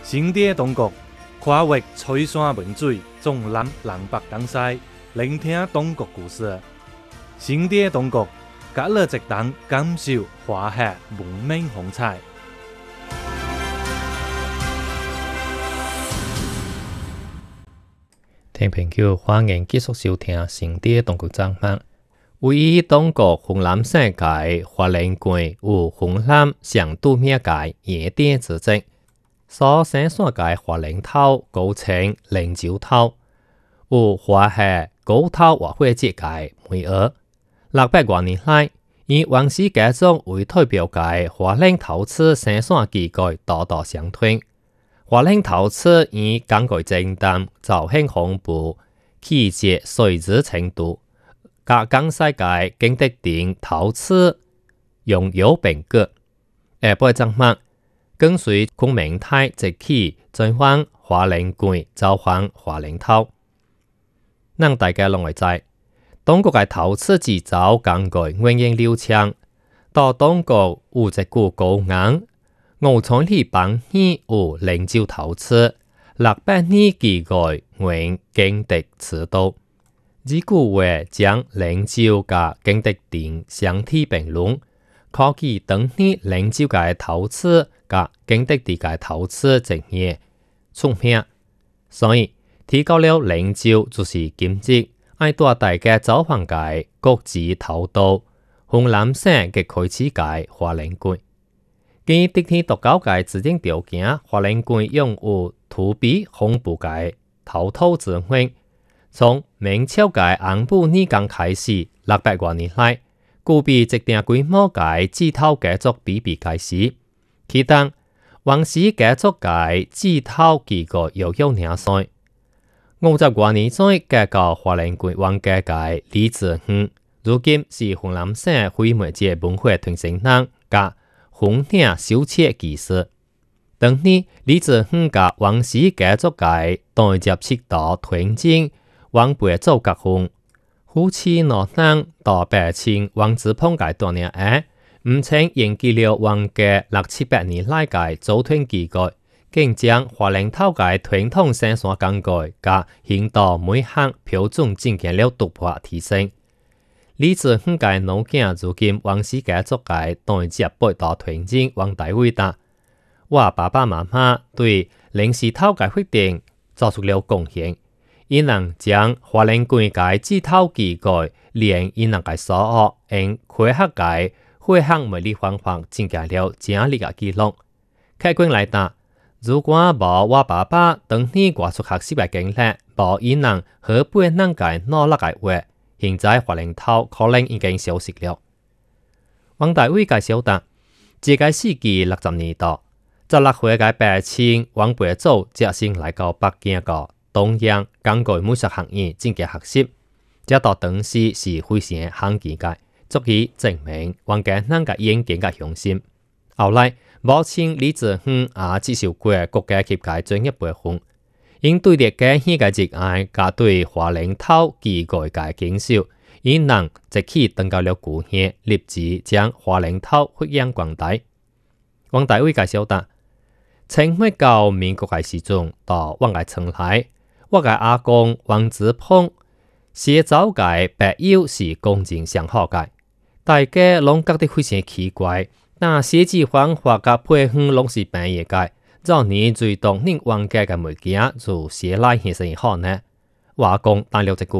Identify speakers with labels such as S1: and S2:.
S1: 新店东国跨越翠山文水，纵南南北东西，聆听东国故事。新店东国，隔了一档感受华夏文明风采。
S2: 听朋友欢迎继续收听新店东国节目。位于东国湖南省界花莲县有湖南上都面界野店之争，所生产嘅花莲头高稱靈洲頭，有華夏高頭活火節嘅美額。600多年來，以王氏家族為代表嘅花蓮陶瓷生產機構多多相推。花蓮陶瓷以工具精淡、造型豐富、氣節垂直程度，甲江西嘅景德鎮陶瓷擁有並舉。下晡節目跟隨昆明泰一起轉換花蓮縣，召喚花蓮頭。讓大家攏會知，東國嘅陶瓷製造工具源遠流長，到東國有一股高硬5千里邦起有靈洲陶瓷，600年記載原景德瓷道。呢句話將靈洲甲景德鎮相提並論，可見當年靈洲嘅陶瓷甲景德鎮嘅陶瓷職業出名，所以提到了靈洲就是今日愛帶大家走訪嘅國際陶道，湖南省嘅開始嘅花蓮縣。基於得天獨厚嘅自然條件，花蓮縣擁有土比豐富嘅陶土資源。從明朝嘅安武年間開始，600多年來，具備一定規模嘅製陶家族比比皆是。其中，王氏家族嘅製陶機構遙遙領先。50多年前嫁到花蓮縣王家嘅李子亨，如今是湖南省徽媒節文化傳承人甲紅嶺修切技師。當年李子亨甲王氏家族嘅代接尺度傳承。王輩做甲風，夫妻兩人到北清王子鵬嘅多年下，唔稱延續了王家600-700年來嘅祖傳機構，竟將花蓮頭嘅傳統生產工具甲引導每項標準進行了突破提升。李子亨嘅老囝如今王氏家族嘅代接輩到傳承王大偉大，我爸爸媽媽對靈氏頭嘅決定做出了貢獻。伊能將花蓮縣嘅製陶機構連伊能嘅所學，用科學嘅會學美麗方法增加了正力嘅記錄。客觀來答，如果無我爸爸當年外出學習嘅經歷，無伊能和輩人嘅努力嘅話，現在花蓮頭可能已經消失了。王大偉介紹答，這個世紀60年代，16歲嘅北清王輩祖隻先來到北京個東洋工具美術學院進行學習，這到當時是非常罕見嘅，足以證明王家人嘅嚴謹嘅用心。後來，母親李子亨也接受過國家級嘅專業培訓，因對列家鄉嘅熱愛，加對花蓮頭機構嘅堅守，因能一起登到了故鄉，立志將花蓮頭發揚光大。王大偉介紹答，清末到民國嘅時陣，到我嘅村來。我嘅阿公王子鵬，寫走嘅白友是公正上好嘅，大家攏覺得非常奇怪，但寫字方法甲配方攏是平嘢嘅，早年最當年王家嘅物件就寫來顯生好呢。我阿公打了一句